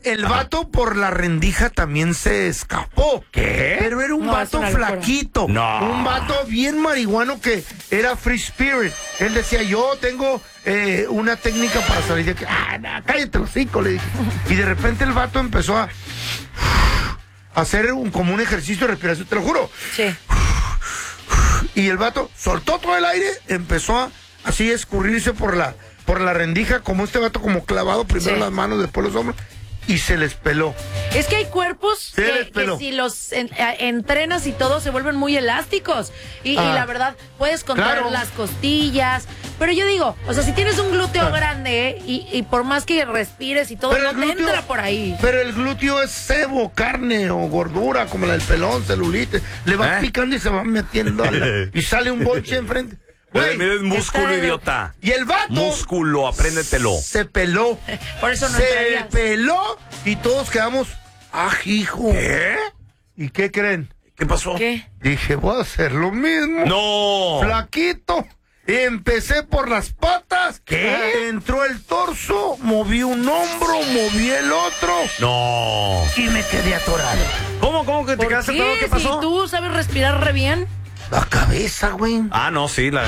el vato por la rendija también se escapó. ¿Qué? Pero era un vato flaquito. No. Un vato bien marihuano que era free spirit. Él decía, yo tengo una técnica para salir de aquí. No, cállate los hocico, le dije. Y de repente el vato empezó a hacer como un ejercicio de respiración, te lo juro. Sí. Y el vato soltó todo el aire, empezó a así escurrirse por la rendija, como este vato como clavado, primero las manos, después los hombros, y se les peló. Es que hay cuerpos que si los entrenas y todo se vuelven muy elásticos. Y la verdad, puedes contraer las costillas. Pero yo digo, o sea, si tienes un glúteo grande y por más que respires y todo, pero no te entra por ahí. Pero el glúteo es sebo, carne o gordura, como la del pelón, celulitis. Le vas picando y se va metiendo y sale un bonche enfrente. Güey, mira, es músculo, idiota. Y el vato... Músculo, apréndetelo. Se peló. Por eso no se peló y todos quedamos... hijo! ¿Qué? ¿Y qué creen? ¿Qué pasó? ¿Qué? Dije, voy a hacer lo mismo. ¡No! Flaquito. Empecé por las patas. ¿Qué? Entró el torso, moví un hombro, moví el otro. ¡No! Y me quedé atorado. ¿Cómo que te quedaste atorado? ¿Qué pasó? Si tú sabes respirar re bien. La cabeza, güey. No, sí, la...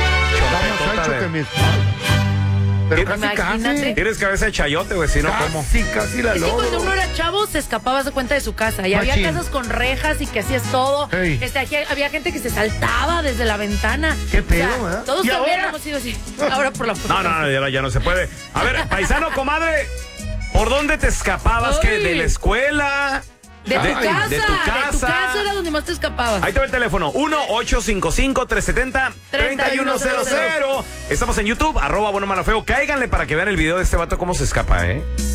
Pero casi. Tienes cabeza de chayote, güey, si no, ¿cómo? Casi la Es que logro. cuando uno era chavo se escapaba de cuenta de su casa y había casas con rejas y que hacías todo. Hey. Aquí había gente que se saltaba desde la ventana. Qué pedo, ¿verdad? Todos ¿Y también ahora? hemos sido así. Ahora por la No, ya no se puede. A ver, paisano, comadre, ¿por dónde te escapabas? ¿Qué? ¿De la escuela? De tu casa. De tu casa. De tu casa era donde más te escapabas. Ahí te va el teléfono, 1-855-370-3100. Estamos en YouTube, @buenomalafeo. Cáiganle para que vean el video de este vato cómo se escapa, ¿eh?